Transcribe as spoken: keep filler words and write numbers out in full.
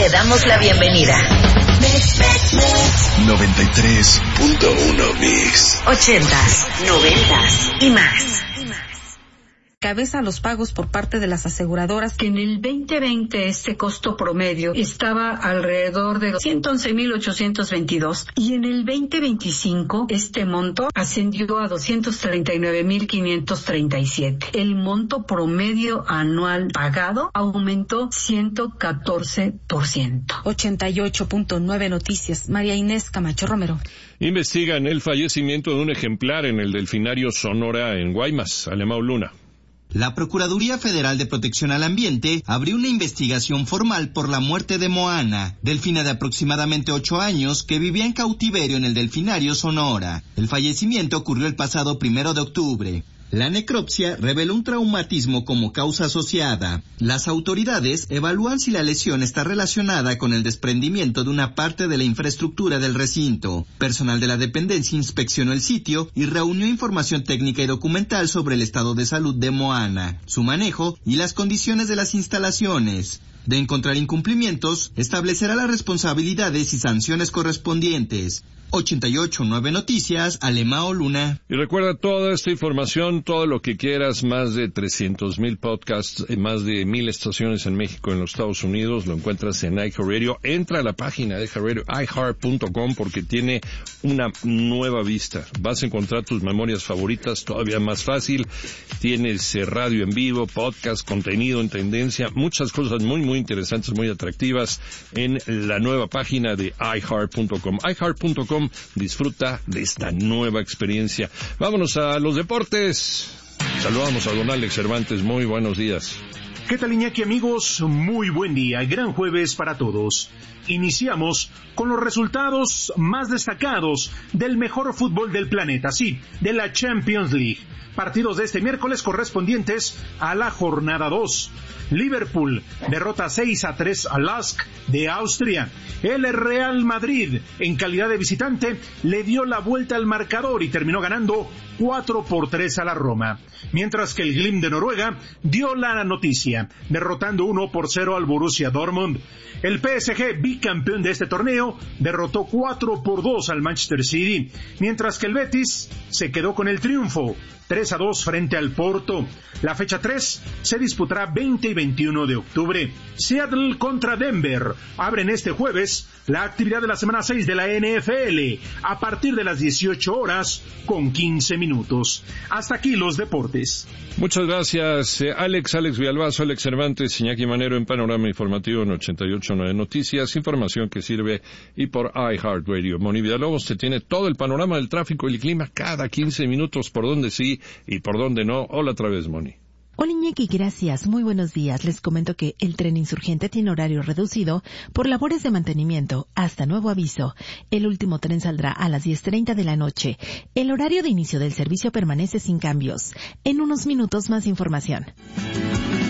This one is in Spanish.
Te damos la bienvenida. noventa y tres punto uno Mix. Ochentas, noventas y más. Cabeza los pagos por parte de las aseguradoras, que en el veinte veinte este costo promedio estaba alrededor de ciento once mil ochocientos veintidós y en el veinte veinticinco este monto ascendió a doscientos treinta y nueve mil quinientos treinta y siete. El monto promedio anual pagado aumentó ciento catorce por ciento. ochenta y ocho punto nueve Noticias, María Inés Camacho Romero. Investigan el fallecimiento de un ejemplar en el delfinario Sonora en Guaymas, Alemão Luna. La Procuraduría Federal de Protección al Ambiente abrió una investigación formal por la muerte de Moana, delfina de aproximadamente ocho años que vivía en cautiverio en el delfinario Sonora. El fallecimiento ocurrió el pasado primero de octubre. La necropsia reveló un traumatismo como causa asociada. Las autoridades evalúan si la lesión está relacionada con el desprendimiento de una parte de la infraestructura del recinto. Personal de la dependencia inspeccionó el sitio y reunió información técnica y documental sobre el estado de salud de Moana, su manejo y las condiciones de las instalaciones. De encontrar incumplimientos, establecerá las responsabilidades y sanciones correspondientes. ochenta y ocho punto nueve Noticias, Alemão Luna. Y recuerda toda esta información, todo lo que quieras, más de trescientos mil podcasts, más de mil estaciones en México, en los Estados Unidos, lo encuentras en iHeartRadio. Entra a la página de iHeartRadio, i heart punto com, porque tiene una nueva vista. Vas a encontrar tus memorias favoritas todavía más fácil. Tienes eh, radio en vivo, podcast, contenido en tendencia, muchas cosas muy, muy interesantes, muy atractivas en la nueva página de i heart punto com. i heart punto com. Disfruta de esta nueva experiencia. Vámonos a los deportes. Saludamos a don Alex Cervantes. Muy buenos días. ¿Qué tal, Iñaki, amigos? Muy buen día. Gran jueves para todos. Iniciamos con los resultados más destacados del mejor fútbol del planeta, sí, de la Champions League. Partidos de este miércoles correspondientes a la jornada dos. Liverpool derrota seis a tres a Lask de Austria. El Real Madrid, en calidad de visitante, le dio la vuelta al marcador y terminó ganando cuatro por tres a la Roma. Mientras que el Glimt de Noruega dio la noticia, derrotando uno por cero al Borussia Dortmund. El P S G, bicampeón de este torneo, derrotó cuatro por dos al Manchester City, mientras que el Betis se quedó con el triunfo, tres a dos frente al Porto. La fecha tres se disputará veinte y veintiuno de octubre. Seattle contra Denver abren este jueves la actividad de la semana seis de la N F L a partir de las dieciocho horas con quince minutos. Hasta aquí los deportes. Muchas gracias, eh, Alex, Alex Villalbazo, Alex Cervantes, Iñaki Manero en Panorama Informativo en ochenta y ocho punto nueve Noticias, información que sirve y por iHeartRadio. Moni Villalobos te tiene todo el panorama del tráfico y el clima cada quince minutos, por donde sí y por donde no. Hola otra vez, Moni. Hola Iñaki, gracias. Muy buenos días. Les comento que el tren Insurgente tiene horario reducido por labores de mantenimiento. Hasta nuevo aviso. El último tren saldrá a las diez treinta de la noche. El horario de inicio del servicio permanece sin cambios. En unos minutos más información.